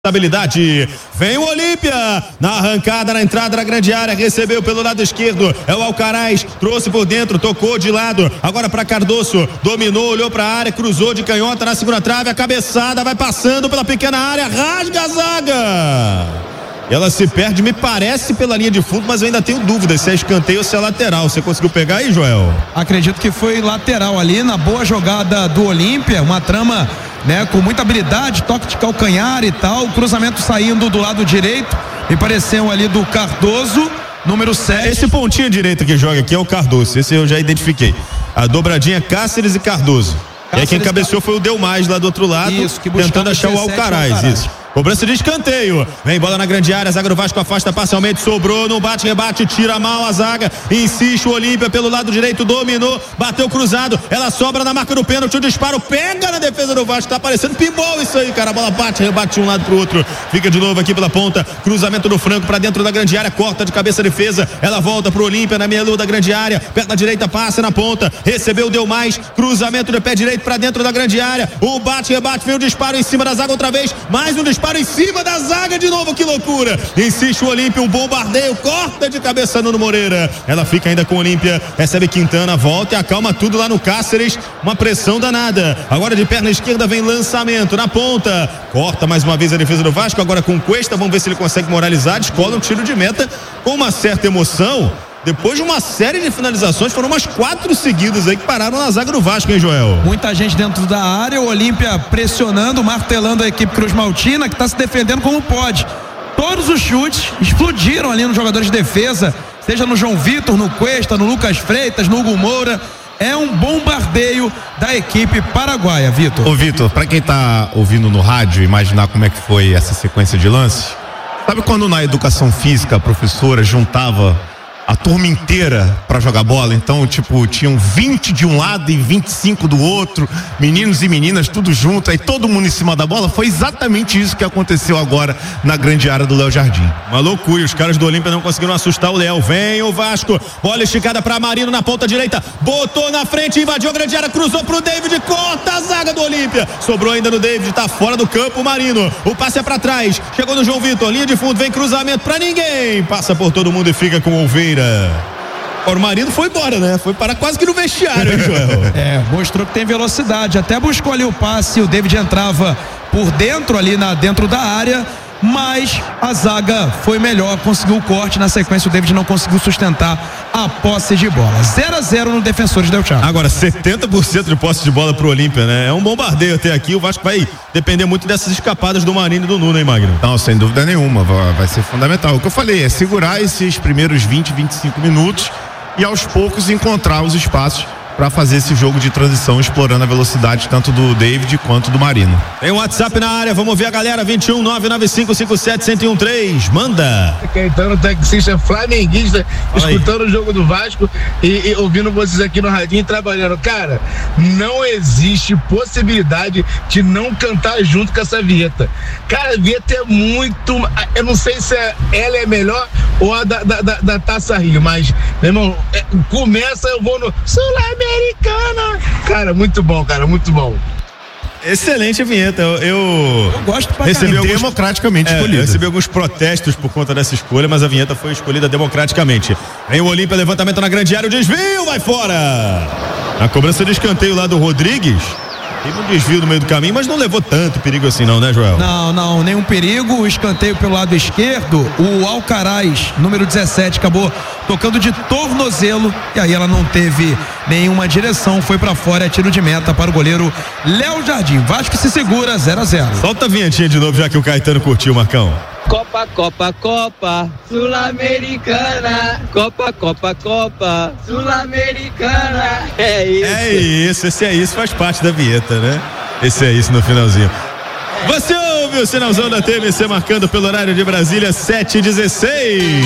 Habilidade, vem o Olímpia na arrancada, na entrada da grande área, recebeu pelo lado esquerdo, é o Alcaraz, trouxe por dentro, tocou de lado, agora para Cardoso, dominou, olhou para a área, cruzou de canhota na segunda trave, a cabeçada vai passando pela pequena área, rasga a zaga. Ela se perde, me parece, pela linha de fundo, mas eu ainda tenho dúvidas se é escanteio ou se é lateral. Você conseguiu pegar aí, Joel? Acredito que foi lateral ali, na boa jogada do Olímpia, uma trama, né, com muita habilidade, toque de calcanhar e tal, cruzamento saindo do lado direito, me pareceu ali do Cardoso, número 7. Esse pontinho direito que joga aqui é o Cardoso, esse eu já identifiquei. A dobradinha Cáceres e Cardoso. E aí quem cabeceou foi o Delmais lá do outro lado, isso, tentando achar o Alcaraz, isso. Cobrança de escanteio, vem bola na grande área, a zaga do Vasco afasta parcialmente, sobrou no bate-rebate, tira mal a zaga, insiste o Olímpia pelo lado direito, dominou, bateu cruzado, ela sobra na marca do pênalti, o disparo pega na defesa do Vasco, tá parecendo pinball isso aí, cara, a bola bate, rebate de um lado pro outro, fica de novo aqui pela ponta, cruzamento do Franco pra dentro da grande área, corta de cabeça a defesa, ela volta pro Olímpia na meia lua da grande área, perna direita passa na ponta, recebeu, deu mais, cruzamento de pé direito pra dentro da grande área, o bate-rebate, vem o disparo em cima da zaga outra vez, mais um disparo em cima da zaga de novo, que loucura, insiste o Olímpia, um bombardeio, corta de cabeça no Moreira, ela fica ainda com o Olímpia, recebe Quintana, volta e acalma tudo lá no Cáceres, uma pressão danada, agora de perna esquerda vem lançamento, na ponta, corta mais uma vez a defesa do Vasco, agora com Cuesta, vamos ver se ele consegue moralizar, descola um tiro de meta, com uma certa emoção, depois de uma série de finalizações, foram umas 4 seguidas aí que pararam na zaga do Vasco, hein, Joel? Muita gente dentro da área, o Olímpia pressionando, martelando a equipe Cruz Maltina, que está se defendendo como pode. Todos os chutes explodiram ali nos jogadores de defesa, seja no João Vitor, no Cuesta, no Lucas Freitas, no Hugo Moura. É um bombardeio da equipe paraguaia, Vitor. Ô, Vitor, pra quem tá ouvindo no rádio, imaginar como é que foi essa sequência de lances, sabe quando na educação física a professora juntava a turma inteira pra jogar bola? Então, tipo, tinham 20 de um lado e 25 do outro, meninos e meninas, tudo junto, aí todo mundo em cima da bola. Foi exatamente isso que aconteceu agora na grande área do Léo Jardim. Uma loucura, os caras do Olímpia não conseguiram assustar o Léo. Vem o Vasco, bola esticada pra Marino na ponta direita, botou na frente, invadiu a grande área, cruzou pro David, corta a zaga do Olímpia, sobrou ainda no David, tá fora do campo o Marino, o passe é pra trás, chegou no João Vitor, linha de fundo, vem cruzamento pra ninguém, passa por todo mundo e fica com o Olveira. O Marino foi embora, né? Foi parar quase que no vestiário, hein, Joel? Mostrou que tem velocidade, até buscou ali o passe, o David entrava por dentro ali dentro da área, mas a zaga foi melhor, conseguiu o corte, na sequência o David não conseguiu sustentar a posse de bola. 0-0 no Defensores del Chaco. Agora 70% de posse de bola pro Olímpia, né? É um bombardeio até aqui, o Vasco vai depender muito dessas escapadas do Marino e do Nuno, hein, Magno? Não, sem dúvida nenhuma, vai ser fundamental. O que eu falei é segurar esses primeiros 20, 25 minutos e aos poucos encontrar os espaços para fazer esse jogo de transição, explorando a velocidade tanto do David quanto do Marino. Tem um WhatsApp na área, vamos ver a galera, 21 99557 1013, manda. Caetano, taxista flamenguista, escutando o jogo do Vasco e ouvindo vocês aqui no radinho trabalhando. Cara, não existe possibilidade de não cantar junto com essa vinheta. Cara, a vinheta é muito, eu não sei se ela é melhor ou a da Taça Rio, mas, meu irmão, começa, eu vou no Sul-Americana. Cara, muito bom, cara, muito bom. Excelente a vinheta. Eu gosto pra recebi democraticamente escolhida. Eu recebi alguns protestos por conta dessa escolha, mas a vinheta foi escolhida democraticamente. Vem o Olímpia, levantamento na grande área, o desvio vai fora. Na cobrança de escanteio lá do Rodrigues, teve um desvio no meio do caminho, mas não levou tanto perigo assim não, né, Joel? Não, nenhum perigo. O escanteio pelo lado esquerdo, o Alcaraz, número 17, acabou tocando de tornozelo e aí ela não teve nenhuma direção, foi pra fora, é tiro de meta para o goleiro Léo Jardim. Vasco se segura, 0-0. Solta a vinhetinha de novo, já que o Caetano curtiu, Marcão. Copa, Copa, Copa Sul-Americana. Copa, Copa, Copa Sul-Americana. É isso. Esse é isso, faz parte da vinheta, né? Esse é isso no finalzinho. Você ouve o sinalzão da TMC marcando pelo horário de Brasília, 7h16.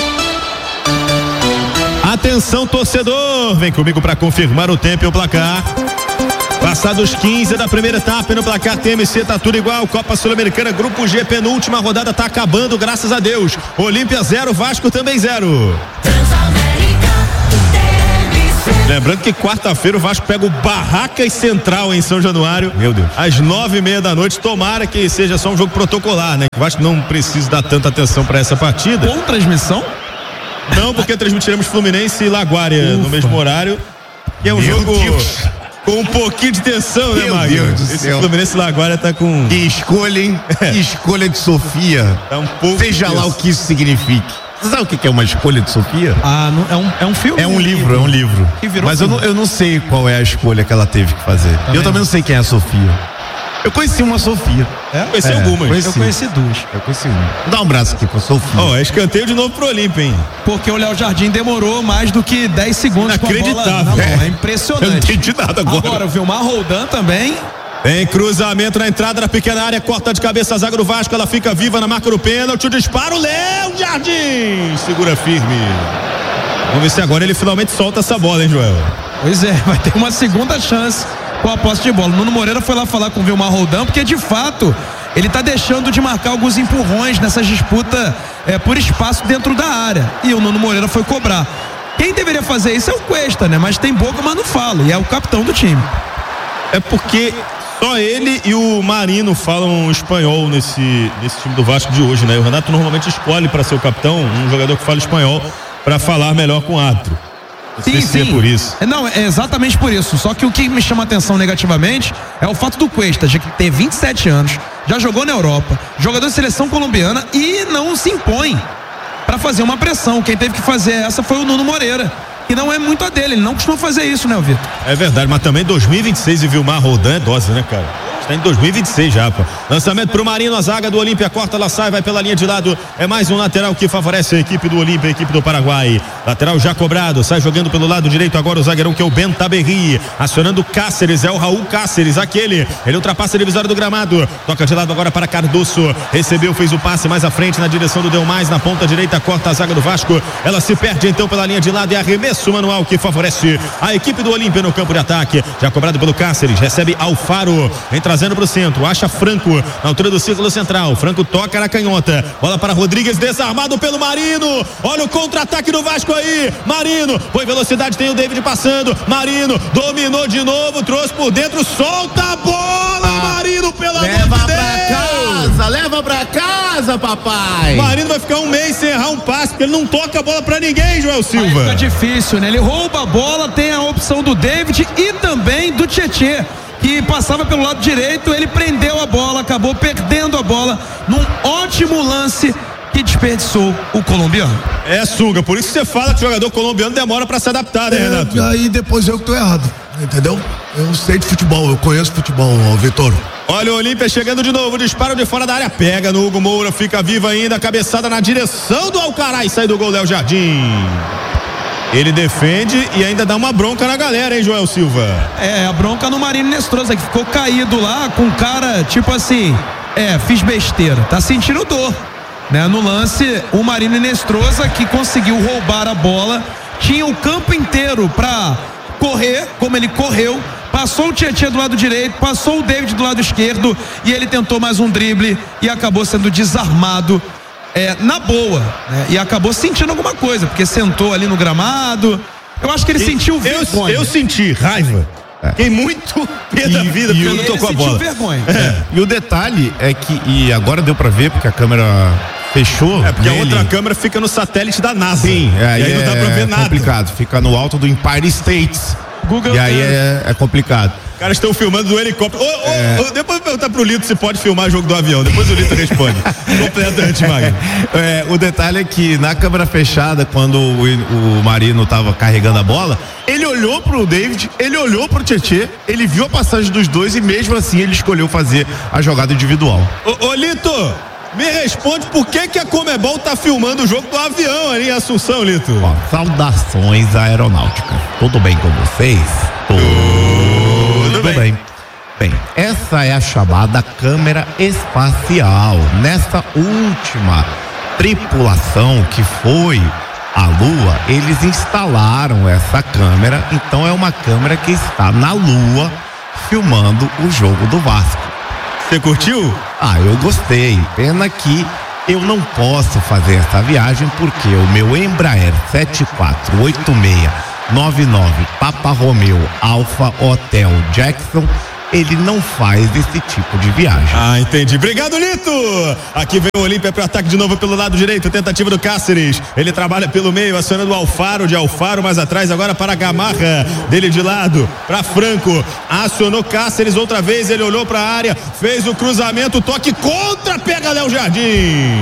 Atenção, torcedor, vem comigo para confirmar o tempo e o placar. Passados 15 da primeira etapa, no placar TMC tá tudo igual. Copa Sul-Americana, Grupo G, penúltima rodada tá acabando, graças a Deus. Olímpia 0, Vasco também 0. Lembrando que quarta-feira o Vasco pega o Barracas Central em São Januário. Meu Deus. Às 9:30 da noite. Tomara que seja só um jogo protocolar, né? O Vasco não precisa dar tanta atenção para essa partida. Com transmissão? Não, porque transmitiremos Fluminense e Laguária no mesmo horário. Que é um Meu jogo Deus. com um pouquinho de tensão, né, Meu Magno? Deus do Esse céu. Fluminense e Laguária tá com... Que escolha, hein? Que escolha de Sofia. Tá um pouco Seja lá tenso. o que isso signifique. Você sabe o que é uma escolha de Sofia? Ah, não, é um filme? É um livro. Que virou Mas filme. eu não sei qual é a escolha que ela teve que fazer. Eu também não sei quem é a Sofia. Eu conheci uma Sofia. Conheci algumas. Eu conheci duas. Eu conheci uma. Dá um abraço aqui pra Sofia. Ó, escanteio de novo pro Olímpia, hein? Porque o Léo Jardim demorou mais do que 10 segundos com a bola na Inacreditável. mão. É Eu não impressionante. entendi nada agora. Agora, o Vilmar Roldan também. Tem cruzamento na entrada da pequena área, corta de cabeça a zaga do Vasco, ela fica viva na marca do pênalti, o disparo, Léo Jardim segura firme. Vamos ver se agora ele finalmente solta essa bola, hein, Joel? Pois é, vai ter uma segunda chance com a posse de bola. Nuno Moreira foi lá falar com o Vilmar Roldan, porque de fato ele tá deixando de marcar alguns empurrões nessas disputas por espaço dentro da área. E o Nuno Moreira foi cobrar. Quem deveria fazer isso é o Cuesta, né? Mas tem boca, mas não fala. E é o capitão do time. É porque só ele e o Marino falam espanhol nesse time do Vasco de hoje, né? O Renato normalmente escolhe para ser o capitão um jogador que fala espanhol para falar melhor com o árbitro. Não sei se é por isso. Não, é exatamente por isso. Só que o que me chama atenção negativamente é o fato do Cuesta de ter 27 anos, já jogou na Europa, jogador de seleção colombiana e não se impõe para fazer uma pressão. Quem teve que fazer essa foi o Nuno Moreira. E não é muito a dele, ele não costuma fazer isso, né, Vitor? É verdade, mas também 2026 e Vilmar Roldan é dose, né, cara? Está em 2026 já, pô. Lançamento pro Marino, a zaga do Olímpia corta, ela sai, vai pela linha de lado. É mais um lateral que favorece a equipe do Olímpia, a equipe do Paraguai. Lateral já cobrado, sai jogando pelo lado direito agora o zagueirão que é o Bentaberri. Acionando Cáceres, é o Raul Cáceres, aquele. Ele ultrapassa a divisória do gramado. Toca de lado agora para Cardoso. Recebeu, fez o passe mais à frente na direção do Delmais, na ponta direita, corta a zaga do Vasco. Ela se perde então pela linha de lado e arremesso manual que favorece a equipe do Olímpia no campo de ataque. Já cobrado pelo Cáceres, recebe Alfaro. Vem trazendo pro centro, acha Franco na altura do círculo central. Franco toca na canhota. Bola para Rodrigues, desarmado pelo Marino. Olha o contra-ataque do Vasco aí. Marino, põe velocidade, tem o David passando. Marino dominou de novo, trouxe por dentro, solta a bola, Marino, pelo amor de Deus. Leva pra casa, papai. Marino vai ficar um mês sem errar um passe, porque ele não toca a bola pra ninguém, Joel Silva. Fica difícil, né? Ele rouba a bola, tem a opção do David e também do Tietê, que passava pelo lado direito, ele prendeu a bola, acabou perdendo a bola num ótimo lance que desperdiçou o colombiano. É, Sunga, por isso que você fala que o jogador colombiano demora pra se adaptar, né, Renato? Aí depois eu que tô errado, entendeu? Eu sei de futebol, eu conheço futebol, Vitor. Olha o Olímpia chegando de novo, disparo de fora da área, pega no Hugo Moura, fica vivo ainda, cabeçada na direção do Alcaraz, sai do gol Léo Jardim. Ele defende e ainda dá uma bronca na galera, hein, Joel Silva? É, a bronca no Marino Nestrosa, que ficou caído lá com o cara, tipo assim, fiz besteira, tá sentindo dor, né? No lance, o Marino Nestrosa, que conseguiu roubar a bola, tinha o campo inteiro pra correr, como ele correu, passou o Tietê do lado direito, passou o David do lado esquerdo e ele tentou mais um drible e acabou sendo desarmado na boa, né? E acabou sentindo alguma coisa, porque sentou ali no gramado. Eu acho que ele sentiu vergonha. Eu senti raiva. Fiquei muito pé da vida porque ele não tocou a bola. Vergonha. E o detalhe é que, e agora deu pra ver porque a câmera fechou. É porque a outra câmera fica no satélite da NASA. Sim, e aí não dá pra ver nada. É complicado, fica no alto do Empire State. Google e aí é complicado. Os caras estão filmando do helicóptero. Depois eu vou perguntar pro Lito se pode filmar jogo do avião. Depois o Lito responde. Completamente, Magno. O detalhe é que na câmera fechada, quando o Marino tava carregando a bola, ele olhou pro David, ele olhou pro Tietê, ele viu a passagem dos dois e mesmo assim ele escolheu fazer a jogada individual. Ô Lito, me responde por que a Comebol tá filmando o jogo do avião ali em Assunção, Lito? Ó, saudações aeronáutica. Tudo bem com vocês? Tudo bem. Bem, essa é a chamada câmera espacial. Nessa última tripulação que foi à Lua, eles instalaram essa câmera. Então é uma câmera que está na Lua filmando o jogo do Vasco. Você curtiu? Eu gostei. Pena que eu não posso fazer essa viagem porque o meu Embraer 7486 99 Papa Romeo Alfa Hotel Jackson, ele não faz esse tipo de viagem. Ah, entendi. Obrigado, Lito! Aqui vem o Olímpia pro ataque de novo pelo lado direito, tentativa do Cáceres. Ele trabalha pelo meio, acionando o Alfaro, de Alfaro mais atrás, agora para Gamarra, dele de lado, para Franco. Acionou Cáceres outra vez, ele olhou para a área, fez o cruzamento, toque contra, pega Léo Jardim.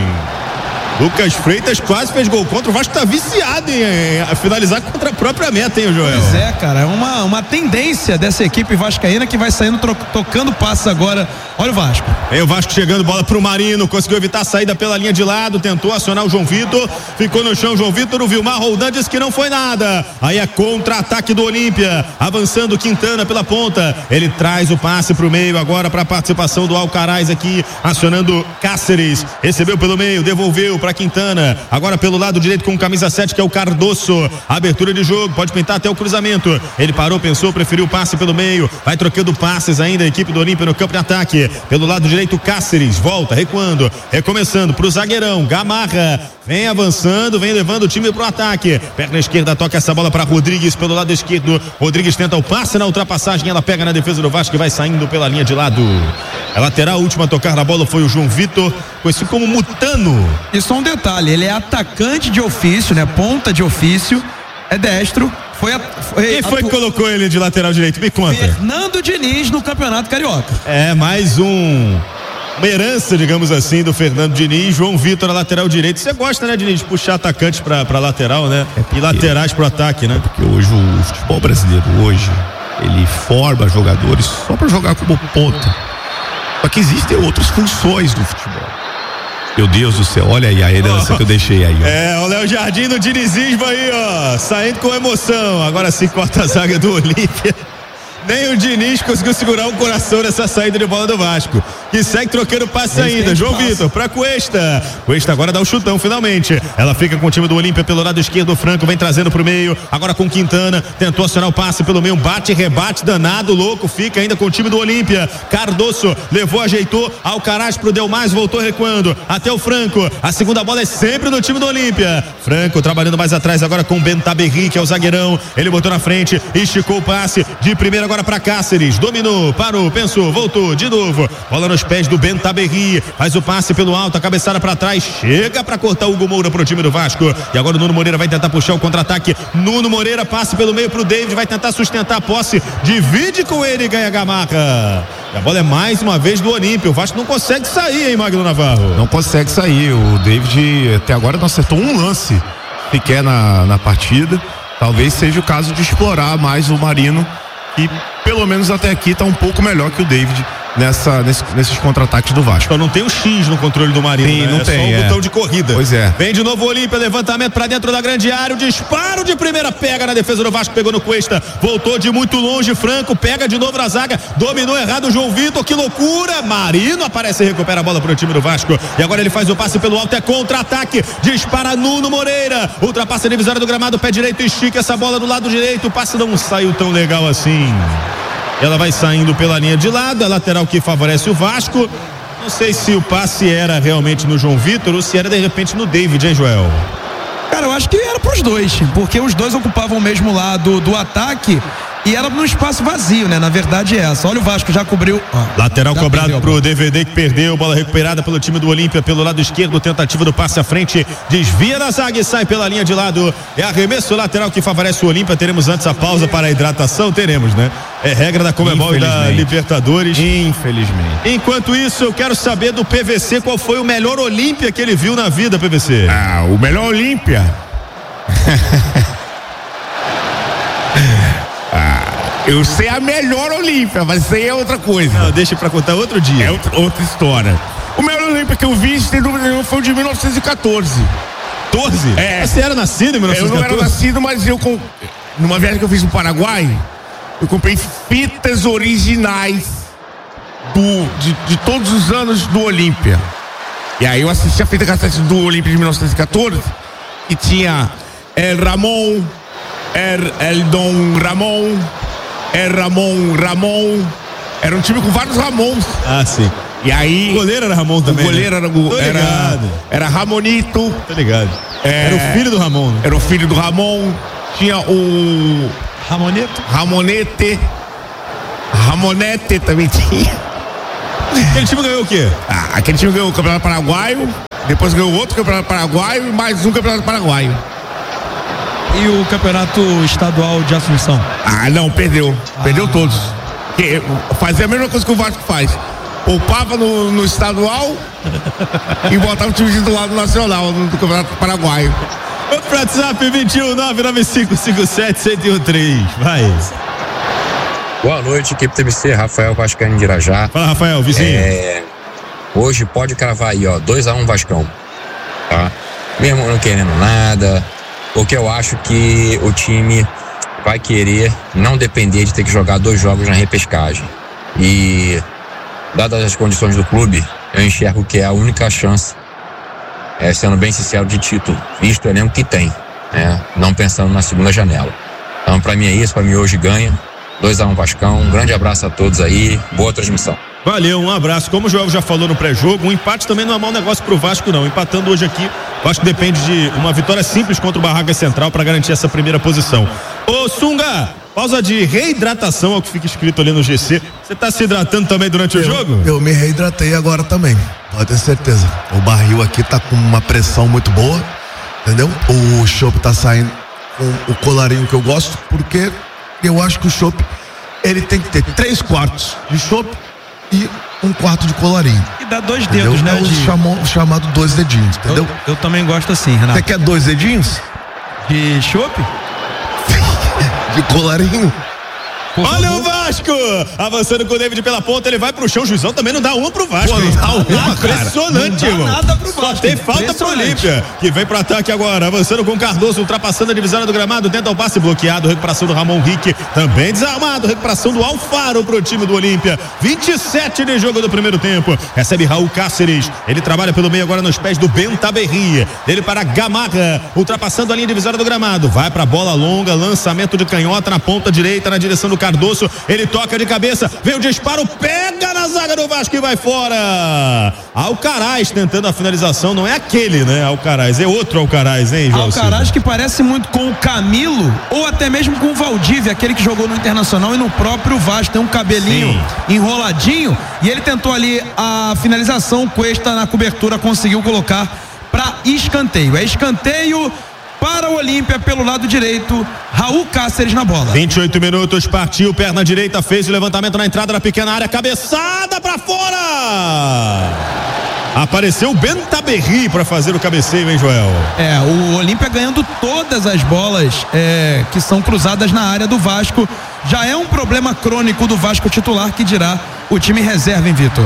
Lucas Freitas quase fez gol contra. O Vasco tá viciado em finalizar contra a própria meta, hein, Joel? Pois é, cara, é uma tendência dessa equipe vascaína que vai saindo tocando passes agora. Olha o Vasco. É o Vasco chegando, bola pro Marino, conseguiu evitar a saída pela linha de lado, tentou acionar o João Vitor, ficou no chão o João Vitor, o Vilmar Roldan disse que não foi nada. Aí é contra-ataque do Olímpia, avançando Quintana pela ponta, ele traz o passe pro meio agora para a participação do Alcaraz aqui, acionando Cáceres, recebeu pelo meio, devolveu para Quintana, agora pelo lado direito com camisa 7 que é o Cardoso, abertura de jogo, pode pintar até o cruzamento, ele parou, pensou, preferiu o passe pelo meio, vai trocando passes ainda a equipe do Olímpia no campo de ataque, pelo lado direito Cáceres, volta, recuando, recomeçando pro zagueirão, Gamarra, vem avançando, vem levando o time pro ataque, perna esquerda toca essa bola para Rodrigues pelo lado esquerdo, Rodrigues tenta o passe na ultrapassagem, ela pega na defesa do Vasco e vai saindo pela linha de lado. A lateral, última a tocar na bola foi o João Vitor, conhecido como Mutano. E só um detalhe, ele é atacante de ofício, né? Ponta de ofício, é destro. Quem foi que colocou ele de lateral direito? Me conta. Fernando Diniz no Campeonato Carioca. É, mais uma herança, digamos assim, do Fernando Diniz. João Vitor na lateral direito. Você gosta, né, Diniz, de puxar atacantes pra lateral, né? E laterais pro ataque, né? Porque hoje o futebol brasileiro, ele forma jogadores só pra jogar como ponta. Só que existem outras funções do futebol. Meu Deus do céu, olha aí a herança que eu deixei aí, ó. É, o Léo Jardim no dinizismo aí, ó, saindo com emoção. Agora sim corta a zaga do Olímpia. Nem o Diniz conseguiu segurar o coração nessa saída de bola do Vasco, que segue trocando passe ainda. João Vitor pra Cuesta. Cuesta agora dá o chutão finalmente. Ela fica com o time do Olímpia pelo lado esquerdo. O Franco vem trazendo pro meio. Agora com Quintana. Tentou acionar o passe pelo meio. Bate, rebate, danado, louco. Fica ainda com o time do Olímpia. Cardoso levou, ajeitou. Alcaraz pro Delmais, voltou recuando. Até o Franco. A segunda bola é sempre no time do Olímpia. Franco trabalhando mais atrás agora com o Bentaberri, que é o zagueirão. Ele botou na frente, esticou o passe de primeira agora para Cáceres, dominou, parou, pensou, voltou de novo, bola nos pés do Bentaberri, faz o passe pelo alto, a cabeçada para trás, chega para cortar o Hugo Moura pro time do Vasco, e agora o Nuno Moreira vai tentar puxar o contra-ataque. Nuno Moreira, passe pelo meio pro David, vai tentar sustentar a posse, divide com ele e ganha Gamarra. E a bola é mais uma vez do Olímpia. O Vasco não consegue sair, hein, Magno Navarro? Não consegue sair. O David até agora não acertou um lance sequer na partida. Talvez seja o caso de explorar mais o Marino, e pelo menos até aqui está um pouco melhor que o David nesses contra-ataques do Vasco. Só não tem o X no controle do Marino, sim, né? Não tem, só o botão de corrida. Pois é. Vem de novo o Olímpia, levantamento para dentro da grande área, o disparo de primeira, pega na defesa do Vasco, pegou no Cuesta, voltou de muito longe, Franco pega de novo na zaga, dominou errado o João Vitor, que loucura, Marino aparece e recupera a bola pro time do Vasco, e agora ele faz o passe pelo alto, é contra-ataque, dispara Nuno Moreira, ultrapassa a divisória do gramado, pé direito, estica essa bola do lado direito, o passe não saiu tão legal assim. Ela vai saindo pela linha de lado, a lateral que favorece o Vasco. Não sei se o passe era realmente no João Vitor ou se era de repente no David, hein, Joel? Cara, eu acho que era pros dois, porque os dois ocupavam o mesmo lado do ataque e era num espaço vazio, né? Na verdade é essa. Olha o Vasco, já cobriu. Lateral já cobrado pro DVD que perdeu, bola recuperada pelo time do Olímpia pelo lado esquerdo, tentativa do passe à frente, desvia da zaga e sai pela linha de lado. É arremesso lateral que favorece o Olímpia. Teremos antes a pausa para a hidratação? Teremos, né? É regra da Conmebol e da Libertadores. Infelizmente. Enquanto isso, eu quero saber do PVC qual foi o melhor Olímpia que ele viu na vida, PVC. O melhor Olímpia. Eu sei a melhor Olímpia, mas isso aí é outra coisa. Não, deixa pra contar outro dia. É outra história. O melhor Olímpia que eu vi, sem dúvida nenhuma, foi o de 1914. 14? É. Você era nascido em 1914? Eu não era nascido, mas numa viagem que eu fiz no Paraguai, eu comprei fitas originais de todos os anos do Olímpia. E aí eu assisti a fita cassete do Olímpia de 1914 e tinha Ramon, Dom Ramon, Ramon. Era um time com vários Ramons. Ah, sim. E aí. O goleiro era Ramon também. O goleiro, né? era Ramonito. Tá ligado. Era o filho do Ramon, né? Era o filho do Ramon. tinha o Ramonete também tinha. Aquele time ganhou o quê? Aquele time ganhou o Campeonato Paraguaio, depois ganhou outro Campeonato Paraguaio e mais um Campeonato Paraguaio. E o Campeonato Estadual de Assunção? Não, perdeu. Perdeu todos. Fazia a mesma coisa que o Vasco faz. Poupava no estadual e botava o time do lado nacional do Campeonato Paraguaio. O WhatsApp 21 99557 1013. Vai. Boa noite, equipe TBC, Rafael Vascaíno de Irajá. Fala, Rafael, vizinho. Hoje pode cravar aí, 2-1 Vascão. Tá? Mesmo não querendo nada, porque eu acho que o time vai querer não depender de ter que jogar 2 jogos na repescagem. E, dadas as condições do clube, eu enxergo que é a única chance, sendo bem sincero, de título, visto o elenco que tem, né? Não pensando na segunda janela. Então, pra mim é isso, pra mim hoje ganha. 2-1 Vascão, um grande abraço a todos aí, boa transmissão. Valeu, um abraço. Como o Joel já falou no pré-jogo, um empate também não é mau negócio pro Vasco, não. Empatando hoje aqui, o Vasco depende de uma vitória simples contra o Barraca Central para garantir essa primeira posição. Ô Sunga, pausa de reidratação, ao que fica escrito ali no GC. Você tá se hidratando também durante o jogo? Eu me reidratei agora também, pode ter certeza. O barril aqui tá com uma pressão muito boa, entendeu? O chopp tá saindo com o colarinho que eu gosto, porque eu acho que o chopp, ele tem que ter 3/4 de chopp e 1/4 de colarinho. E dá 2 dedos, né? O chamado 2 dedinhos, entendeu? Eu também gosto assim, Renato. Você quer 2 dedinhos? De chopp? De colarinho? Olha o Vasco! Avançando com o David pela ponta, ele vai pro chão. O juizão também não dá uma pro Vasco. Pô, não dá uma, impressionante, cara. Não dá irmão. nada pro Vasco. Só tem falta pro Olímpia, que vem pro ataque agora. Avançando com o Cardoso, ultrapassando a divisória do gramado. Tenta o passe bloqueado. Recuperação do Ramon Rick. Também desarmado. Recuperação do Alfaro pro time do Olímpia. 27 de jogo do primeiro tempo. Recebe Raul Cáceres. Ele trabalha pelo meio agora nos pés do Bentaberri. Ele para Gamarra. Ultrapassando a linha divisória do gramado. Vai pra bola longa. Lançamento de canhota na ponta direita, na direção do Cardoso. Ele toca de cabeça, vem o disparo, pega na zaga do Vasco e vai fora. Alcaraz tentando a finalização, não é aquele, né? Alcaraz, é outro Alcaraz, hein, João? Alcaraz que parece muito com o Camilo ou até mesmo com o Valdívia, aquele que jogou no Internacional e no próprio Vasco. Tem um cabelinho enroladinho e ele tentou ali a finalização. O Cuesta na cobertura conseguiu colocar para escanteio. É escanteio para o Olímpia pelo lado direito, Raul Cáceres na bola. 28 minutos, partiu, perna direita, fez o levantamento na entrada da pequena área, cabeçada para fora. Apareceu o Bentaberri para fazer o cabeceio, hein, Joel? O Olímpia ganhando todas as bolas que são cruzadas na área do Vasco. Já é um problema crônico do Vasco titular, que dirá o time reserva, hein, Vitor?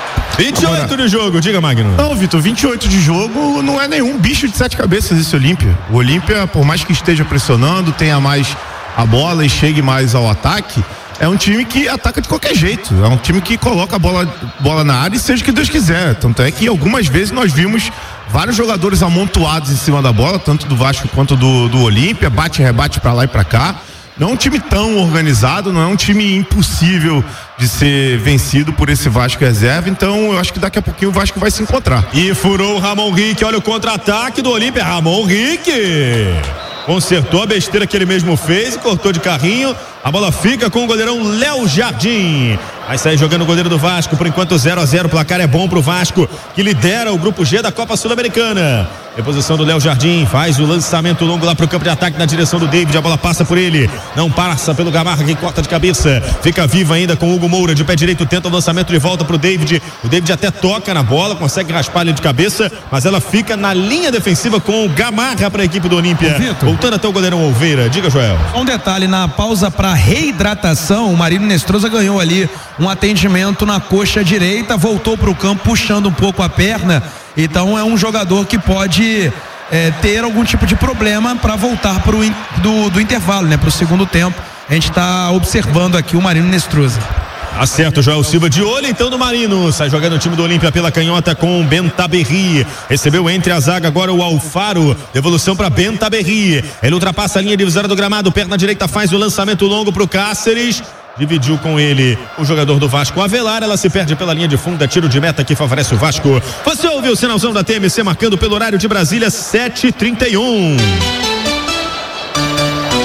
28 de jogo, diga, Magno. Não, Vitor, 28 de jogo não é nenhum bicho de 7 cabeças esse Olímpia. O Olímpia, por mais que esteja pressionando, tenha mais a bola e chegue mais ao ataque, é um time que ataca de qualquer jeito. É um time que coloca a bola na área e seja o que Deus quiser. Tanto é que algumas vezes nós vimos vários jogadores amontoados em cima da bola, tanto do Vasco quanto do Olímpia, bate e rebate pra lá e pra cá. Não é um time tão organizado, não é um time impossível de ser vencido por esse Vasco reserva, então eu acho que daqui a pouquinho o Vasco vai se encontrar. E furou o Ramon Rick, olha o contra-ataque do Olímpia, Ramon Rick consertou a besteira que ele mesmo fez e cortou de carrinho. A bola fica com o goleirão Léo Jardim. Vai sair jogando o goleiro do Vasco. Por enquanto 0-0, o placar é bom pro Vasco, que lidera o grupo G da Copa Sul-Americana. Reposição do Léo Jardim, faz o lançamento longo lá pro campo de ataque na direção do David. A bola passa por ele, não passa pelo Gamarra, que corta de cabeça. Fica viva ainda com o Hugo Moura de pé direito, tenta o lançamento de volta pro David. O David até toca na bola, consegue raspar ele de cabeça, mas ela fica na linha defensiva com o Gamarra para a equipe do Olímpia. Voltando até o goleirão Olveira, diga, Joel. Um detalhe, na pausa para reidratação, o Marino Nestroza ganhou ali um atendimento na coxa direita, voltou para o campo puxando um pouco a perna. Então é um jogador que pode ter algum tipo de problema para voltar do intervalo, né? Para o segundo tempo. A gente está observando aqui o Marino Nestroza. Acerta o Joel Silva de olho então do Marino. Sai jogando o time do Olímpia pela canhota com o Bentaberri. Recebeu entre a zaga agora o Alfaro. Devolução para Bentaberri. Ele ultrapassa a linha divisória do gramado. Perna direita faz o lançamento longo para o Cáceres. Dividiu com ele o jogador do Vasco, Avelar. Ela se perde pela linha de fundo, tiro de meta que favorece o Vasco. Você ouviu o sinalzão da TMC marcando pelo horário de Brasília, 7h31.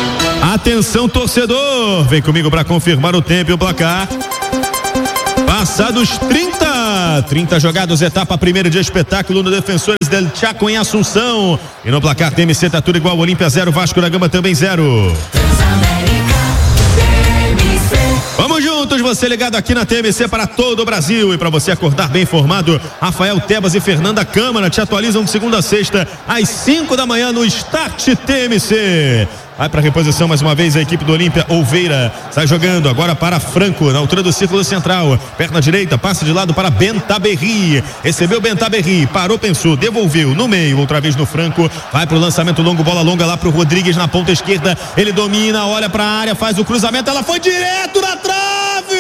Atenção, torcedor, vem comigo para confirmar o tempo e o placar. Passados 30 jogados, etapa primeira de espetáculo no Defensores del Chaco em Assunção. E no placar TMC tá tudo igual, Olímpia 0, Vasco da Gama também 0. Vamos juntos, você ligado aqui na TMC para todo o Brasil. E para você acordar bem informado, Rafael Tebas e Fernanda Câmara te atualizam de segunda a sexta às 5 da manhã no Start TMC. Vai para reposição mais uma vez a equipe do Olímpia. Olveira sai jogando agora para Franco, na altura do círculo central. Perna direita, passe de lado para Bentaberri. Recebeu Bentaberri, parou, pensou, devolveu no meio, outra vez no Franco. Vai pro lançamento longo, bola longa lá pro Rodrigues na ponta esquerda. Ele domina, olha para a área, faz o cruzamento. Ela foi direto na trave!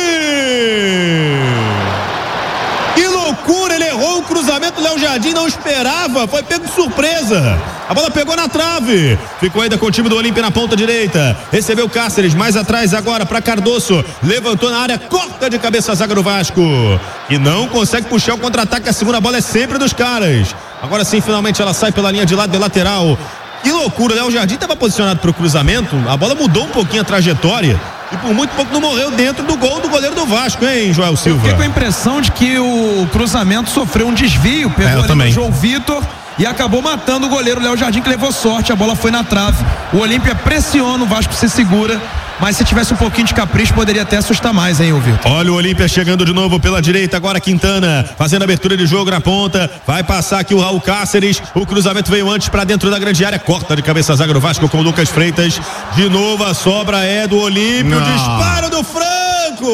Que loucura, ele errou o cruzamento, Léo Jardim não esperava, foi pego de surpresa. A bola pegou na trave, ficou ainda com o time do Olímpia na ponta direita. Recebeu Cáceres, mais atrás agora para Cardoso, levantou na área, corta de cabeça a zaga do Vasco, e não consegue puxar o contra-ataque. A segunda bola é sempre dos caras. Agora sim, finalmente ela sai pela linha de lado de lateral. Que loucura, Léo Jardim estava posicionado para o cruzamento, a bola mudou um pouquinho a trajetória e por muito pouco não morreu dentro do gol do goleiro do Vasco, hein, Joel Silva? Eu fiquei com a impressão de que o cruzamento sofreu um desvio, pegou ali no João Vitor e acabou matando o goleiro Léo Jardim, que levou sorte, a bola foi na trave. O Olímpia pressiona, o Vasco se segura, mas se tivesse um pouquinho de capricho poderia até assustar mais, hein, Vitor? Olha o Olímpia chegando de novo pela direita, agora Quintana fazendo abertura de jogo na ponta, vai passar aqui o Raul Cáceres, o cruzamento veio antes para dentro da grande área, corta de cabeça a zaga do Vasco com o Lucas Freitas, de novo a sobra é do Olímpia, o disparo do Franco.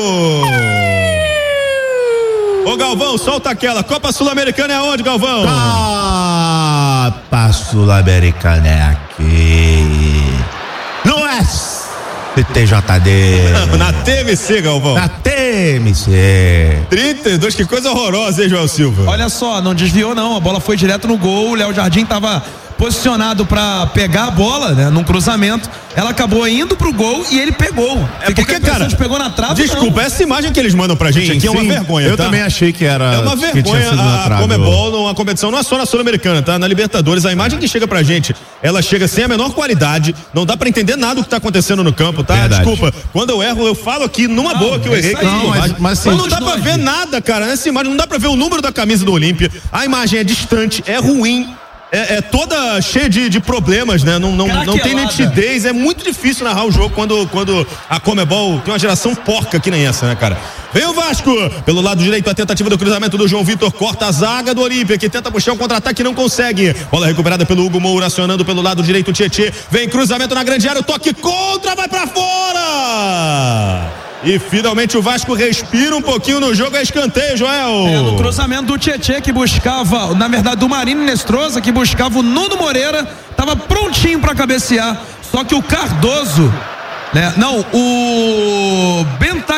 Ô Galvão, solta aquela, Copa Sul-Americana é onde, Galvão? Copa Sul-Americana é aqui no TJD. Na TMC, Galvão. Na TMC. 32, que coisa horrorosa, hein, Joel Silva? Olha só, não desviou não, a bola foi direto no gol, o Léo Jardim estava posicionado para pegar a bola, né, num cruzamento, ela acabou indo pro gol e ele pegou. É porque, cara, pegou na trave. Desculpa, essa imagem que eles mandam pra gente aqui é uma vergonha, eu tá? também achei que era. É uma vergonha a Comebol, uma competição não é só na Sul-Americana, tá? Na Libertadores, a imagem que chega pra gente, ela chega sem a menor qualidade, não dá pra entender nada do que tá acontecendo no campo, tá? Verdade. Desculpa, quando eu erro, eu falo aqui numa boa que eu errei. Mas não dá pra ver nada, cara, nessa imagem, não dá pra ver o número da camisa do Olímpia, a imagem é distante, é ruim. É toda cheia de problemas, né? Não tem nitidez, é muito difícil narrar o jogo quando a Comebol tem uma geração porca que nem essa, né, cara? Vem o Vasco, pelo lado direito, a tentativa do cruzamento do João Vitor, corta a zaga do Olímpia, que tenta puxar um contra-ataque e não consegue. Bola recuperada pelo Hugo Moura, acionando pelo lado direito o Tietê, vem cruzamento na grande área, o toque contra, vai pra fora! E finalmente o Vasco respira um pouquinho no jogo, é escanteio, Joel. No cruzamento do Tietê, que buscava, na verdade do Marino Nestroza, que buscava o Nuno Moreira, tava prontinho para cabecear, só que o Cardoso, né? Não, o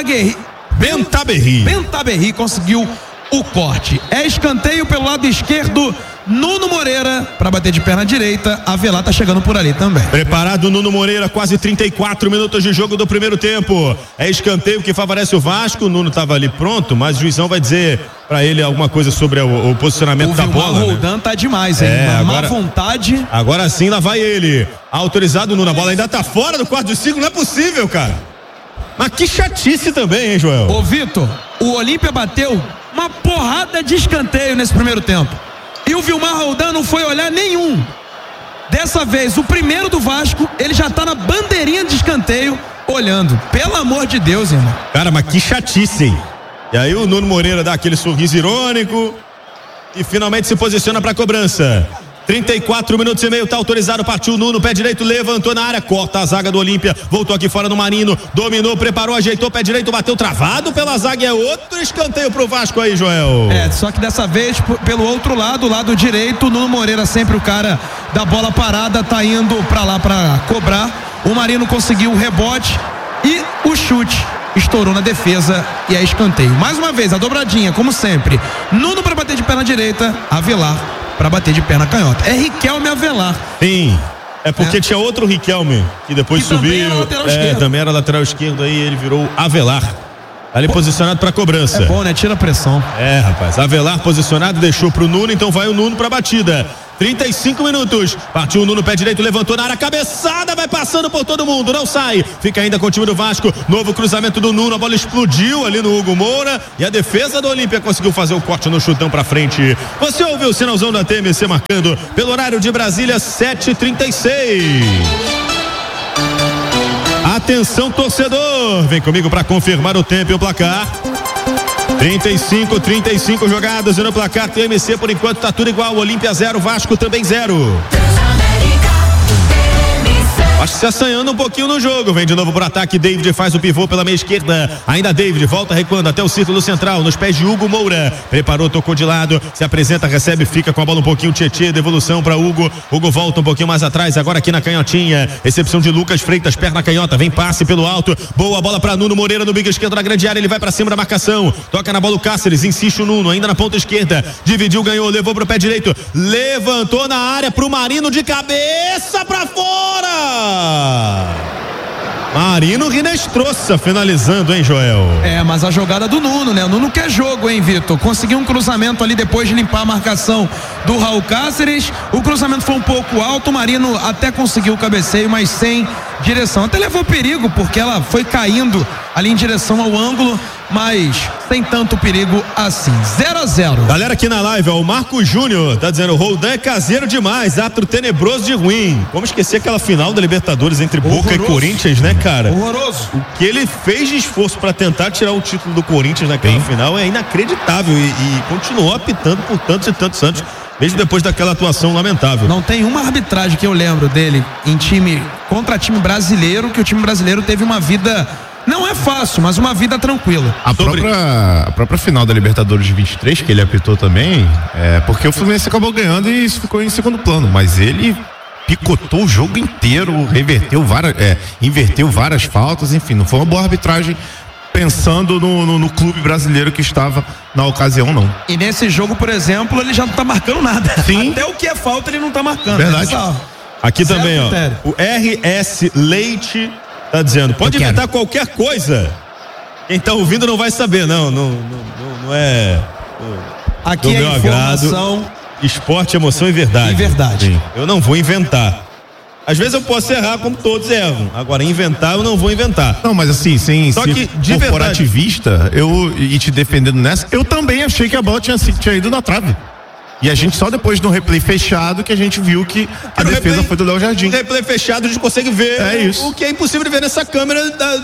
Bentaberri conseguiu o corte. É escanteio pelo lado esquerdo, Nuno Moreira para bater de perna direita, Avelar tá chegando por ali também. Preparado Nuno Moreira, quase 34 minutos de jogo do primeiro tempo. É escanteio que favorece o Vasco, o Nuno tava ali pronto, mas o juizão vai dizer para ele alguma coisa sobre o posicionamento da bola. O Roldan, né? Tá demais, hein? Má vontade. Agora sim, lá vai ele. Autorizado o Nuno, a bola ainda tá fora do quarto de círculo, não é possível, cara. Mas que chatice também, hein, Joel? Ô, Vitor, o Olímpia bateu uma porrada de escanteio nesse primeiro tempo. E o Vilmar Roldan não foi olhar nenhum. Dessa vez, o primeiro do Vasco, ele já tá na bandeirinha de escanteio, olhando. Pelo amor de Deus, irmão. Cara, mas que chatice, hein? E aí o Nuno Moreira dá aquele sorriso irônico e finalmente se posiciona pra cobrança. 34 minutos e meio, tá autorizado, partiu o Nuno, pé direito, levantou na área, corta a zaga do Olímpia, voltou aqui fora no Marino, dominou, preparou, ajeitou, pé direito, bateu travado pela zaga, é outro escanteio pro Vasco aí, Joel. Só que dessa vez, pelo outro lado, o lado direito, o Nuno Moreira, sempre o cara da bola parada, tá indo pra lá pra cobrar, o Marino conseguiu o rebote e o chute estourou na defesa e é escanteio. Mais uma vez, a dobradinha, como sempre, Nuno pra bater de perna direita, Avelar para bater de perna canhota. É Riquelme Avelar. Sim, é porque tinha outro Riquelme que depois subiu. Também era lateral esquerdo, aí ele virou Avelar. Ali posicionado para cobrança. É bom, né? Tira a pressão. Rapaz, Avelar posicionado, deixou pro Nuno, então vai o Nuno pra batida. 35 minutos. Partiu o Nuno, pé direito, levantou na área, cabeçada, vai passando por todo mundo, não sai. Fica ainda com o time do Vasco. Novo cruzamento do Nuno, a bola explodiu ali no Hugo Moura e a defesa do Olímpia conseguiu fazer o corte no chutão pra frente. Você ouviu o sinalzão da TMC marcando pelo horário de Brasília, 7h36. Atenção, torcedor, vem comigo para confirmar o tempo e o placar. 35 jogadas e no placar TMC por enquanto tá tudo igual. Olímpia 0, Vasco também 0. Acho que se assanhando um pouquinho no jogo. Vem de novo pro ataque. David faz o pivô pela meia esquerda. Ainda David volta recuando até o círculo central. Nos pés de Hugo Moura. Preparou, tocou de lado. Se apresenta, recebe, fica com a bola um pouquinho. Tietê, devolução para Hugo. Hugo volta um pouquinho mais atrás. Agora aqui na canhotinha. Recepção de Lucas Freitas, perna canhota. Vem passe pelo alto. Boa bola para Nuno Moreira no bico esquerdo da grande área. Ele vai para cima da marcação. Toca na bola o Cáceres. Insiste o Nuno. Ainda na ponta esquerda. Dividiu, ganhou. Levou pro pé direito. Levantou na área pro Marino de cabeça para fora. Marino Rinestroça finalizando, hein, Joel? Mas a jogada do Nuno, né? O Nuno quer jogo, hein, Vitor? Conseguiu um cruzamento ali depois de limpar a marcação do Raul Cáceres. O cruzamento foi um pouco alto, o Marino até conseguiu o cabeceio, mas sem direção. Até levou perigo, porque ela foi caindo ali em direção ao ângulo, mas sem tanto perigo assim. 0-0. Galera aqui na live, ó, o Marco Júnior tá dizendo: o Roldan é caseiro demais, ato tenebroso de ruim. Como esquecer aquela final da Libertadores entre Boca e Corinthians, né, cara? Horroroso. O que ele fez de esforço pra tentar tirar o título do Corinthians naquela final é inacreditável e continuou apitando por tantos e tantos anos, mesmo depois daquela atuação lamentável. Não tem uma arbitragem que eu lembro dele em time contra time brasileiro, que o time brasileiro teve uma vida, não é fácil, mas uma vida tranquila. A própria final da Libertadores de 23, que ele apitou também, porque o Fluminense acabou ganhando e isso ficou em segundo plano, mas ele picotou o jogo inteiro, inverteu várias faltas, enfim, não foi uma boa arbitragem pensando no clube brasileiro que estava na ocasião, não. E nesse jogo, por exemplo, ele já não tá marcando nada. Sim. Até o que é falta ele não tá marcando. Verdade. Aqui também, ó, o RS Leite tá dizendo: pode inventar qualquer coisa. Quem tá ouvindo não vai saber, não é aqui do é meu informação. agrado. Esporte, emoção e verdade. E verdade. Sim. Eu não vou inventar. Às vezes eu posso errar como todos erram. Agora, inventar, eu não vou inventar. Não, mas assim, sem Só que, de corporativista, e te defendendo nessa, eu também achei que a bola tinha ido na trave. E a gente só depois do replay fechado que a gente viu que a defesa foi do Léo Jardim. No replay fechado a gente consegue ver o que é impossível de ver nessa câmera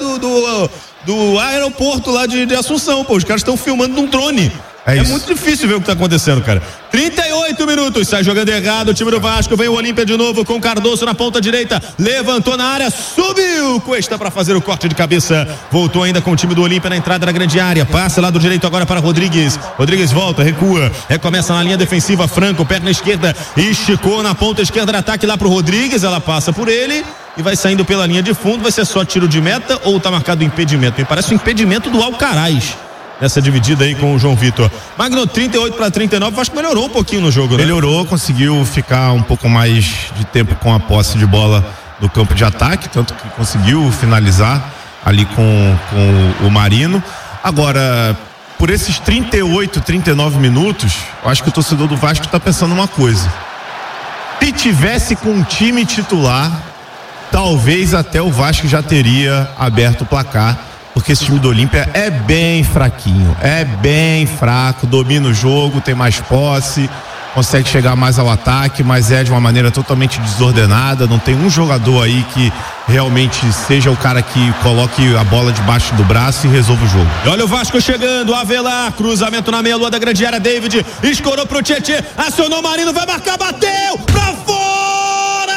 do aeroporto lá de Assunção, pô. Os caras estão filmando num drone. É muito difícil ver o que tá acontecendo, cara. 38 minutos, sai jogando errado o time do Vasco, vem o Olímpia de novo com o Cardoso na ponta direita, levantou na área, subiu Cuesta para fazer o corte de cabeça, voltou ainda com o time do Olímpia na entrada da grande área, passa lado direito agora para Rodrigues volta, recua, recomeça na linha defensiva, Franco, perna esquerda, esticou na ponta esquerda de ataque lá pro Rodrigues, ela passa por ele e vai saindo pela linha de fundo. Vai ser só tiro de meta ou tá marcado impedimento? Me parece o impedimento do Alcaraz nessa dividida aí com o João Vitor. Magno, 38-39, acho que melhorou um pouquinho no jogo, né? Melhorou, conseguiu ficar um pouco mais de tempo com a posse de bola no campo de ataque, tanto que conseguiu finalizar ali com o Marino. Agora, por esses 38, 39 minutos, eu acho que o torcedor do Vasco tá pensando uma coisa: se tivesse com um time titular, talvez até o Vasco já teria aberto o placar, porque esse time do Olímpia é bem fraquinho, é bem fraco, domina o jogo, tem mais posse, consegue chegar mais ao ataque, mas é de uma maneira totalmente desordenada. Não tem um jogador aí que realmente seja o cara que coloque a bola debaixo do braço e resolva o jogo. E olha o Vasco chegando, Avelar, cruzamento na meia-lua da grande área, David escorou pro Tietê, acionou o Marino, vai marcar, bateu pra fora!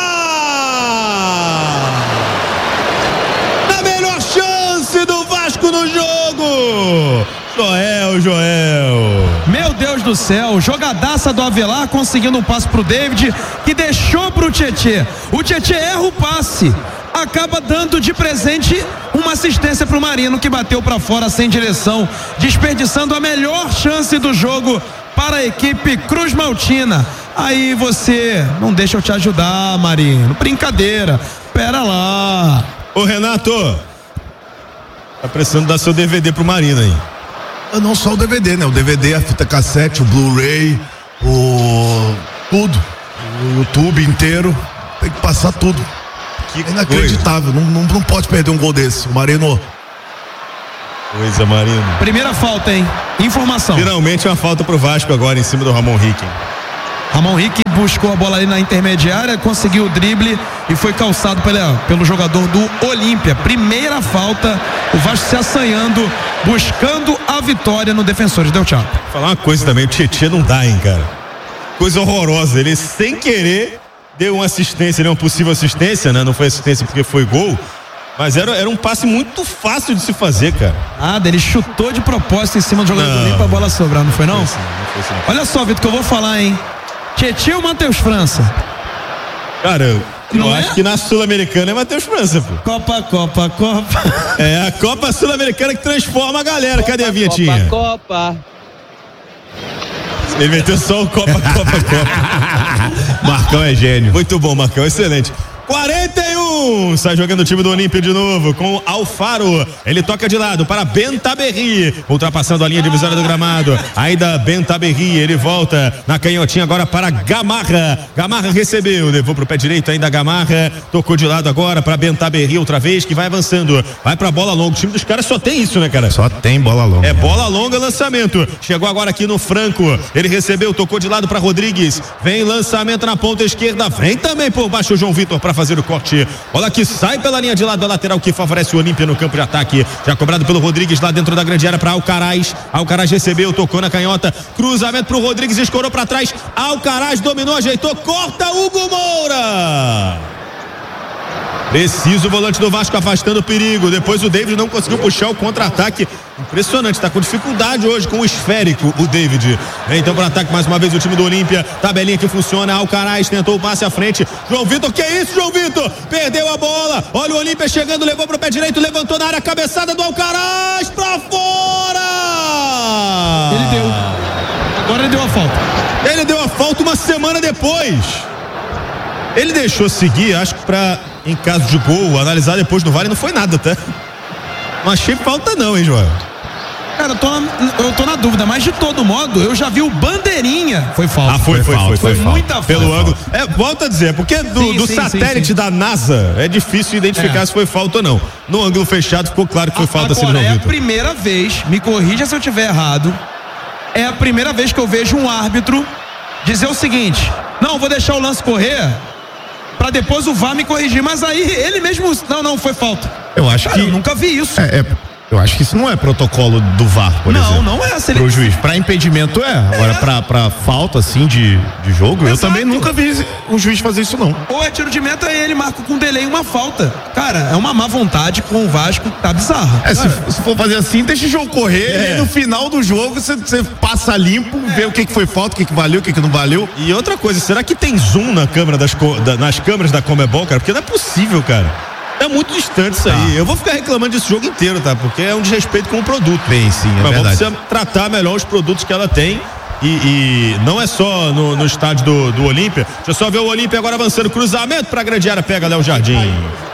A melhor chance do Vasco no jogo! Joel. Meu Deus do céu, jogadaça do Avelar, conseguindo um passe pro David, que deixou pro Tietê. O Tietê erra o passe, acaba dando de presente uma assistência pro Marino, que bateu pra fora sem direção, desperdiçando a melhor chance do jogo para a equipe Cruz Maltina. Aí você, não deixa eu te ajudar, Marino, brincadeira, pera lá. Ô Renato, tá precisando dar seu DVD pro Marino aí. Não só o DVD, né? O DVD, a fita cassete, o Blu-ray, tudo. O YouTube inteiro tem que passar tudo. Que inacreditável. Não pode perder um gol desse, Marino. Coisa, Marino. Primeira falta, hein? Informação. Finalmente uma falta pro Vasco agora em cima do Ramon Ricken. Ramon Ricken buscou a bola ali na intermediária, conseguiu o drible e foi calçado pelo jogador do Olímpia. Primeira falta, o Vasco se assanhando, buscando a vitória no Defensores del Chaco. Vou falar uma coisa também, o Tietê não dá, hein, cara. Coisa horrorosa, ele sem querer deu uma assistência, uma possível assistência, né? Não foi assistência porque foi gol, mas era um passe muito fácil de se fazer, cara. Ele chutou de propósito em cima do jogador do Olímpia pra bola sobrar, não foi não? Não foi sim. Olha só, Vitor, que eu vou falar, hein? Tietê ou Matheus França? Cara, eu acho que na Sul-Americana é Matheus França, pô. Copa. É a Copa Sul-Americana que transforma a galera. Cadê a vinhetinha? Copa. Ele meteu só o Copa. Marcão é gênio. Muito bom, Marcão, excelente. 41, sai jogando o time do Olímpia de novo com Alfaro, ele toca de lado para Bentaberri, ultrapassando a linha divisória do gramado, ainda Bentaberri, ele volta na canhotinha agora para Gamarra recebeu, levou pro pé direito ainda Gamarra, tocou de lado agora para Bentaberri outra vez, que vai avançando, vai pra bola longa, o time dos caras só tem isso, né, cara? Só tem bola longa. É bola longa, lançamento, chegou agora aqui no Franco, ele recebeu, tocou de lado para Rodrigues, vem lançamento na ponta esquerda, vem também por baixo o João Vitor para fazer o corte, bola que sai pela linha de lado da lateral, que favorece o Olímpia no campo de ataque, já cobrado pelo Rodrigues lá dentro da grande área para Alcaraz recebeu, tocou na canhota, cruzamento pro Rodrigues, escorou para trás, Alcaraz dominou, ajeitou, corta Hugo Moura. Preciso o volante do Vasco afastando o perigo. Depois o David não conseguiu puxar o contra-ataque. Impressionante, tá com dificuldade hoje com o esférico, o David. Então para ataque mais uma vez o time do Olímpia. Tabelinha que funciona. Alcaraz tentou o passe à frente. João Vitor, que é isso, João Vitor? Perdeu a bola. Olha o Olímpia chegando, levou pro pé direito, levantou na área, cabeçada do Alcaraz pra fora. Ele deu. Agora ele deu a falta. Ele deu a falta uma semana depois. Ele deixou seguir, acho que em caso de gol, analisar depois no VAR, não foi nada, tá? Não achei falta não, hein, João? Cara, eu tô na dúvida, mas de todo modo, eu já vi o Bandeirinha. Foi falta. Foi muita falta. Pelo ângulo. Volta a dizer, porque do satélite da NASA é difícil identificar se foi falta ou não. No ângulo fechado ficou claro que foi falta. Agora é a primeira vez, me corrija se eu estiver errado, é a primeira vez que eu vejo um árbitro dizer o seguinte: não, vou deixar o lance correr pra depois o VAR me corrigir, mas aí ele mesmo, não, foi falta. Eu acho que eu nunca vi isso. Eu acho que isso não é protocolo do VAR, por exemplo. Não é. Pro juiz. Pra impedimento Agora pra falta, assim, de jogo, eu também nunca vi o juiz fazer isso, não. Ou é tiro de meta e ele marca com delay uma falta. Cara, é uma má vontade com o Vasco, tá bizarro. Se for fazer assim, deixa o jogo correr e no final do jogo você passa limpo, vê o que foi falta, o que valeu, o que não valeu. E outra coisa, será que tem zoom na câmera nas câmeras da Conmebol, cara? Porque não é possível, cara. É muito distante isso aí. Eu vou ficar reclamando desse jogo inteiro, tá? Porque é um desrespeito com o produto. Bem, sim, mas verdade. Mas vamos tratar melhor os produtos que ela tem. E não é só no estádio do Olímpia. Deixa eu só ver o Olímpia agora avançando. Cruzamento pra grande área, pega Léo Jardim.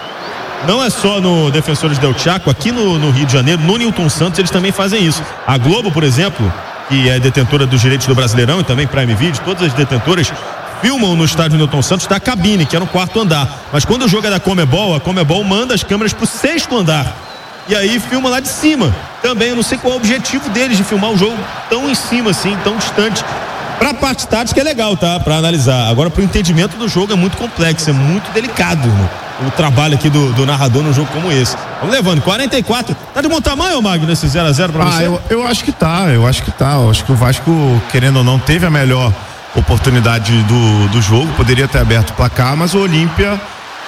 Não é só no Defensores del Chaco, aqui no Rio de Janeiro, no Newton Santos, eles também fazem isso. A Globo, por exemplo, que é detentora dos direitos do Brasileirão e também Prime Video, todas as detentoras filmam no estádio Newton Santos da cabine, que é no 4º andar. Mas quando o jogo é da Conmebol, a Conmebol manda as câmeras pro 6º andar. E aí filma lá de cima. Também eu não sei qual é o objetivo deles de filmar o jogo tão em cima, assim, tão distante. Pra parte tática é legal, tá? Pra analisar. Agora pro entendimento do jogo é muito complexo, é muito delicado, né? O trabalho aqui do narrador num jogo como esse. Vamos levando, 44. Tá de bom tamanho, Magno, nesse 0-0 pra você? Eu acho que tá. Eu acho que o Vasco, querendo ou não, teve a melhor oportunidade do jogo, poderia ter aberto o placar, mas o Olímpia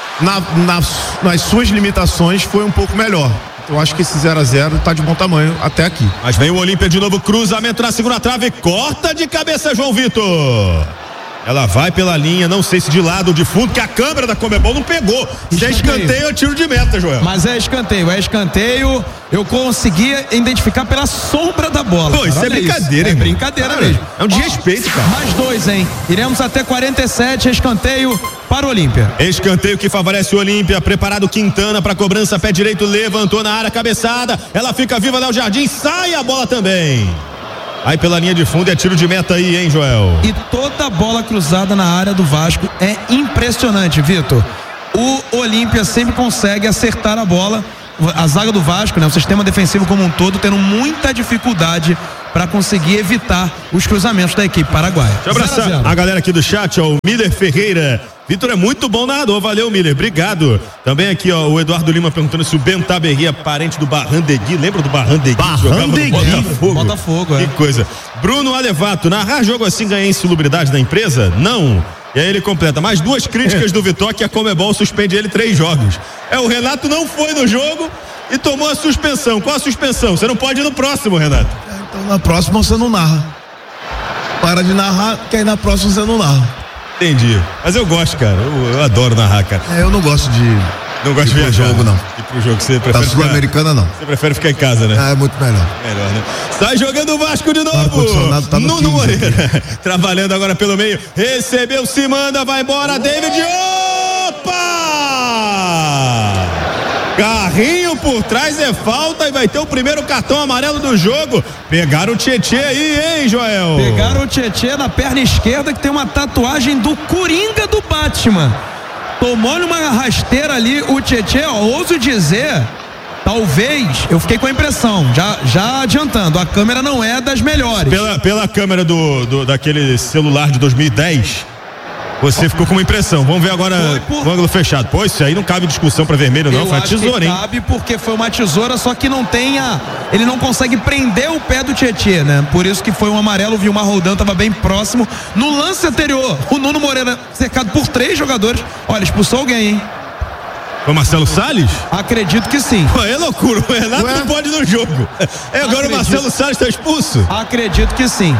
nas suas limitações foi um pouco melhor. Eu acho que esse 0-0 tá de bom tamanho até aqui. Mas vem o Olímpia de novo, cruzamento na segunda trave, corta de cabeça João Vitor. Ela vai pela linha, não sei se de lado ou de fundo, que a câmera da Conmebol não pegou. Se é escanteio, é tiro de meta, Joel. Mas é escanteio. Eu conseguia identificar pela sombra da bola. Pô, isso é brincadeira, hein? É brincadeira mesmo. É um desrespeito, cara. Mais 2, hein? Iremos até 47, escanteio para o Olímpia. Escanteio que favorece o Olímpia, preparado Quintana para cobrança, pé direito, levantou na área, cabeçada, ela fica viva, Léo Jardim, sai a bola também. Aí pela linha de fundo é tiro de meta aí, hein, Joel? E toda bola cruzada na área do Vasco é impressionante, Vitor. O Olímpia sempre consegue acertar a bola. A zaga do Vasco, né, o sistema defensivo como um todo, tendo muita dificuldade para conseguir evitar os cruzamentos da equipe paraguaia. Deixa eu abraçar a galera aqui do chat, ó, o Miller Ferreira. Vitor é muito bom narrador, valeu, Miller, obrigado. Também aqui, ó, o Eduardo Lima perguntando se o Bentaberri é parente do Barrandegui. Lembra do Barrandegui? Botafogo, que coisa. Bruno Alevato, narrar jogo assim ganha insalubridade da empresa? Não. E aí ele completa, mais 2 críticas do Vitória, que a Conmebol suspende ele 3 jogos. O Renato não foi no jogo e tomou a suspensão. Qual a suspensão? Você não pode ir no próximo, Renato. Então na próxima você não narra. Para de narrar, que aí na próxima você não narra. Entendi. Mas eu gosto, cara. Eu adoro narrar, cara. Eu não gosto de... Não gosto de viajar. Jogo, não. E pro jogo, você prefere. Da Sul-Americana, não. Você prefere ficar em casa, né? É muito melhor. Melhor, né? Sai jogando o Vasco de novo. Tá no Nuno Moreira. Trabalhando agora pelo meio. Recebeu, se manda, vai embora. David. Opa! Carrinho por trás é falta e vai ter o primeiro cartão amarelo do jogo. Pegaram o Tietê aí, hein, Joel? Pegaram o Tietê na perna esquerda, que tem uma tatuagem do Coringa do Batman. Tomou-lhe uma rasteira ali o Tietê, ouso dizer, talvez, eu fiquei com a impressão, já adiantando, a câmera não é das melhores. Pela câmera daquele celular de 2010, você ficou com uma impressão. Vamos ver agora o ângulo fechado. Pô, isso aí não cabe discussão pra vermelho, não. Foi a tesoura, hein? Cabe porque foi uma tesoura, só que não tem ele não consegue prender o pé do Tietê, né? Por isso que foi um amarelo. O Vilmar Roldan tava bem próximo. No lance anterior, o Nuno Moreira cercado por 3 jogadores. Olha, expulsou alguém, hein? Foi Marcelo Salles? Acredito que sim. Pô, é loucura. O Renato não pode ir no jogo. Agora o Marcelo Salles tá expulso? Acredito que sim.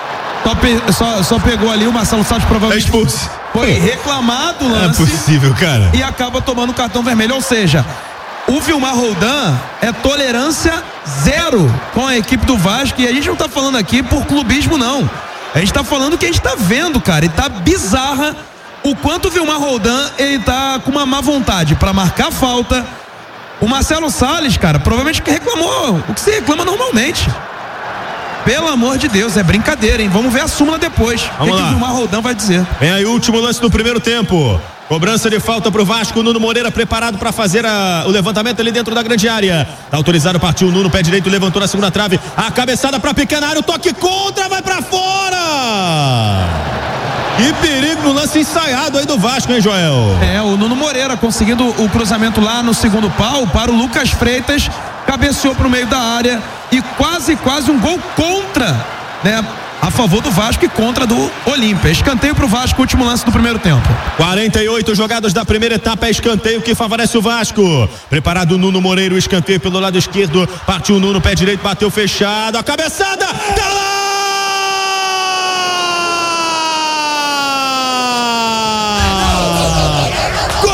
Só pegou ali o Marcelo Salles, provavelmente expulso. Foi reclamado o lance. Não é possível, cara. E acaba tomando cartão vermelho. Ou seja, o Vilmar Roldan é tolerância 0 com a equipe do Vasco. E a gente não tá falando aqui por clubismo, não. A gente tá falando que a gente tá vendo, cara. E tá bizarra o quanto o Vilmar Roldan, ele tá com uma má vontade pra marcar falta. O Marcelo Salles, cara, provavelmente reclamou o que se reclama normalmente. Pelo amor de Deus, é brincadeira, hein? Vamos ver a súmula depois. Vamos lá. O que o Vilmar Roldan vai dizer. Vem aí o último lance do primeiro tempo. Cobrança de falta pro Vasco. Nuno Moreira preparado para fazer o levantamento ali dentro da grande área. Tá autorizado, partiu o Nuno, pé direito, levantou na segunda trave. A cabeçada pra pequena área, o toque contra, vai pra fora! Que perigo no lance ensaiado aí do Vasco, hein, Joel? O Nuno Moreira conseguindo o cruzamento lá no segundo pau para o Lucas Freitas. Cabeceou pro meio da área e quase um gol contra, né? A favor do Vasco e contra do Olímpia. Escanteio pro Vasco, último lance do primeiro tempo. 48 jogadas da primeira etapa, é escanteio que favorece o Vasco. Preparado o Nuno Moreira, o escanteio pelo lado esquerdo. Partiu o Nuno, pé direito, bateu fechado. A cabeçada, tá lá!